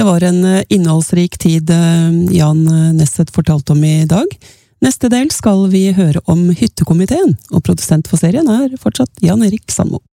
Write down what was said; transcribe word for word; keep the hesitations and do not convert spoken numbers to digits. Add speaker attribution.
Speaker 1: Det var en innholdsrik tid Jan Nesset fortalte om i dag. Neste del skal vi høre om hyttekomiteen, og produsent for serien er fortsatt Jan Erik Sandmo.